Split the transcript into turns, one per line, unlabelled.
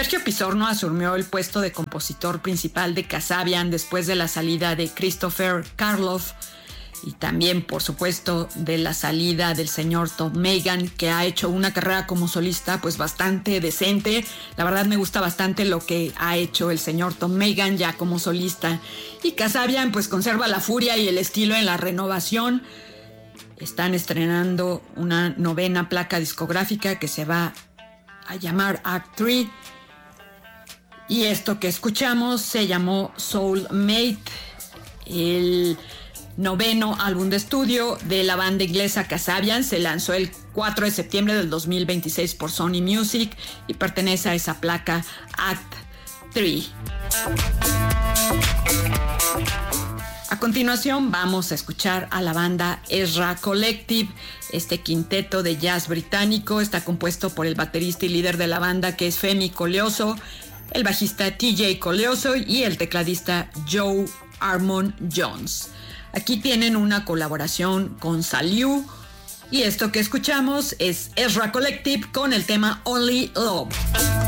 Sergio Pisorno asumió el puesto de compositor principal de Kasabian después de la salida de Christopher Karloff y también, por supuesto, de la salida del señor Tom Megan, que ha hecho una carrera como solista pues bastante decente. La verdad me gusta bastante lo que ha hecho el señor Tom Megan ya como solista. Y Kasabian pues conserva la furia y el estilo en la renovación. Están estrenando una 9ª placa discográfica que se va a llamar Act 3. Y esto que escuchamos se llamó Soulmate, el 9º álbum de estudio de la banda inglesa Kasabian. Se lanzó el 4 de septiembre del 2026 por Sony Music y pertenece a esa placa Act 3. A continuación vamos a escuchar a la banda Ezra Collective. Este quinteto de jazz británico está compuesto por el baterista y líder de la banda, que es Femi Koleoso, el bajista TJ Koleoso y el tecladista Joe Armon Jones. Aquí tienen una colaboración con Saliu y esto que escuchamos es Ezra Collective con el tema Only Love.